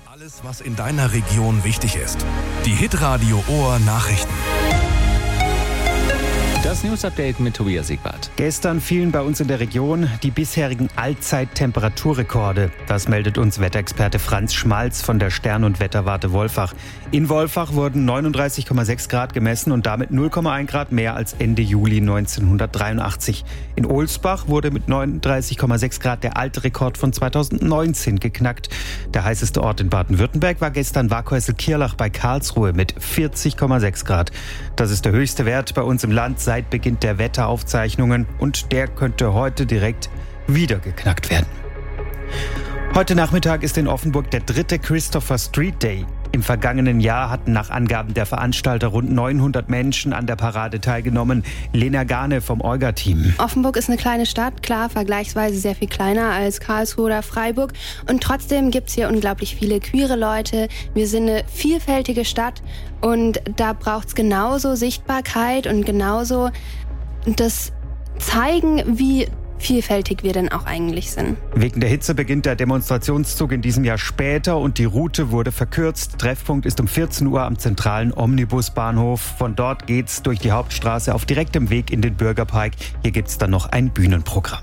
Alles, was in deiner Region wichtig ist. Die Hitradio Ohr Nachrichten. Das News-Update mit Tobias Siegwart. Gestern fielen bei uns in der Region die bisherigen Allzeit-Temperaturrekorde. Das meldet uns Wetterexperte Franz Schmalz von der Stern- und Wetterwarte Wolfach. In Wolfach wurden 39,6 Grad gemessen und damit 0,1 Grad mehr als Ende Juli 1983. In Ohlsbach wurde mit 39,6 Grad der alte Rekord von 2019 geknackt. Der heißeste Ort in Baden-Württemberg war gestern Warkhäusl-Kirlach bei Karlsruhe mit 40,6 Grad. Das ist der höchste Wert bei uns im Land seit Beginn der Wetteraufzeichnungen und der könnte heute direkt wieder geknackt werden. Heute Nachmittag ist in Offenburg der 3. Christopher Street Day. Im vergangenen Jahr hatten nach Angaben der Veranstalter rund 900 Menschen an der Parade teilgenommen. Lena Gane vom Orga-Team. Offenburg ist eine kleine Stadt, klar, vergleichsweise sehr viel kleiner als Karlsruhe oder Freiburg. Und trotzdem gibt es hier unglaublich viele queere Leute. Wir sind eine vielfältige Stadt und da braucht es genauso Sichtbarkeit und genauso das Zeigen, wie vielfältig wir denn auch eigentlich sind. Wegen der Hitze beginnt der Demonstrationszug in diesem Jahr später und die Route wurde verkürzt. Treffpunkt ist um 14 Uhr am zentralen Omnibusbahnhof. Von dort geht's durch die Hauptstraße auf direktem Weg in den Bürgerpark. Hier gibt's dann noch ein Bühnenprogramm.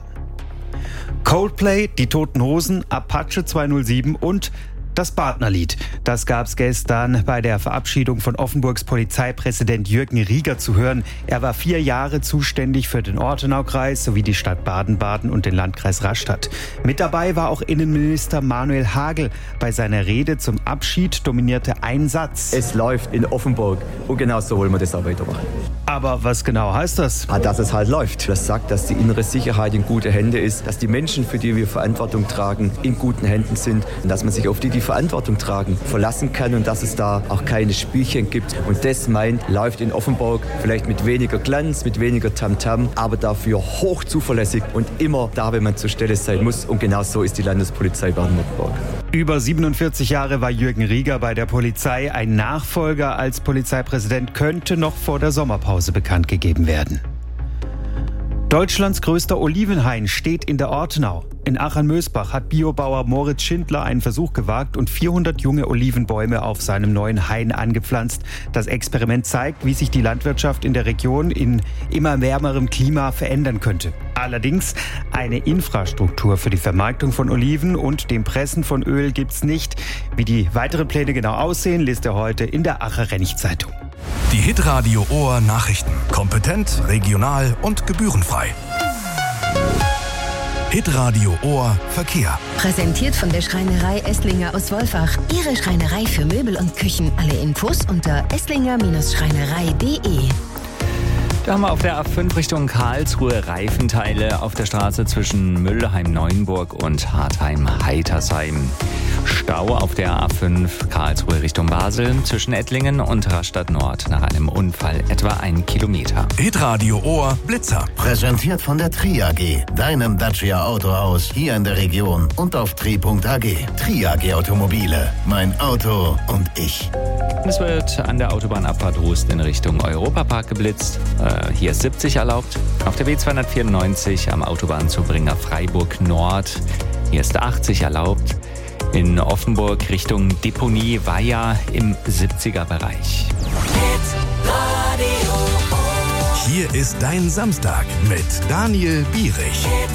Coldplay, die Toten Hosen, Apache 207 und das Partnerlied. Das gab's gestern bei der Verabschiedung von Offenburgs Polizeipräsident Jürgen Rieger zu hören. Er war 4 Jahre zuständig für den Ortenaukreis sowie die Stadt Baden-Baden und den Landkreis Rastatt. Mit dabei war auch Innenminister Manuel Hagel. Bei seiner Rede zum Abschied dominierte ein Satz. Es läuft in Offenburg und genau so wollen wir das auch weitermachen. Aber was genau heißt das? Dass es halt läuft. Das sagt, dass die innere Sicherheit in gute Hände ist, dass die Menschen, für die wir Verantwortung tragen, in guten Händen sind und dass man sich auf die Verantwortung tragen, verlassen kann und dass es da auch keine Spielchen gibt. Und das läuft in Offenburg vielleicht mit weniger Glanz, mit weniger Tamtam, aber dafür hoch zuverlässig und immer da, wenn man zur Stelle sein muss. Und genau so ist die Landespolizei Baden-Württemberg. Über 47 Jahre war Jürgen Rieger bei der Polizei. Ein Nachfolger als Polizeipräsident könnte noch vor der Sommerpause bekannt gegeben werden. Deutschlands größter Olivenhain steht in der Ortenau. In Achern-Mösbach hat Biobauer Moritz Schindler einen Versuch gewagt und 400 junge Olivenbäume auf seinem neuen Hain angepflanzt. Das Experiment zeigt, wie sich die Landwirtschaft in der Region in immer wärmerem Klima verändern könnte. Allerdings eine Infrastruktur für die Vermarktung von Oliven und dem Pressen von Öl gibt's nicht. Wie die weiteren Pläne genau aussehen, liest ihr heute in der Acher-Rennig-Zeitung. Die Hitradio Ohr Nachrichten. Kompetent, regional und gebührenfrei. Hitradio Ohr Verkehr. Präsentiert von der Schreinerei Esslinger aus Wolfach. Ihre Schreinerei für Möbel und Küchen. Alle Infos unter esslinger-schreinerei.de. Da haben wir auf der A5 Richtung Karlsruhe Reifenteile auf der Straße zwischen Müllheim-Neuenburg und Hartheim-Heitersheim. Stau auf der A5 Karlsruhe Richtung Basel zwischen Ettlingen und Rastatt Nord nach einem Unfall etwa 1 Kilometer. Hitradio Ohr Blitzer. Präsentiert von der Tri AG, deinem Dacia Autohaus hier in der Region und auf tri.ag. Tri AG Automobile, mein Auto und ich. Es wird an der Autobahnabfahrt Rust in Richtung Europapark geblitzt. Hier ist 70 erlaubt. Auf der B294 am Autobahnzubringer Freiburg Nord. Hier ist 80 erlaubt. In Offenburg Richtung Deponie Weiher im 70er-Bereich. Hier ist dein Samstag mit Daniel Bierich.